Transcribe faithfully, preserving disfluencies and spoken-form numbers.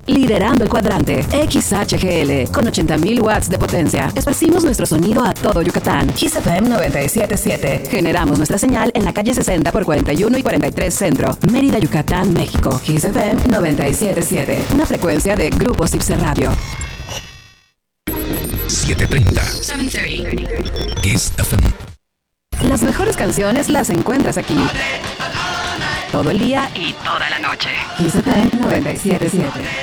liderando el cuadrante. X H G L, con ochenta mil watts de potencia. Esparcimos nuestro sonido a todo Yucatán. Kiss F M noventa y siete punto siete. Generamos nuestra señal en la calle sesenta por cuarenta y uno y cuarenta y tres Centro, Mérida, Yucatán, México. Kiss F M noventa y siete punto siete. Una frecuencia de Grupo Cipse Radio. siete treinta. Kiss F M. Las mejores canciones las encuentras aquí. Todo el día y toda la noche. Kiss F M noventa y siete punto siete.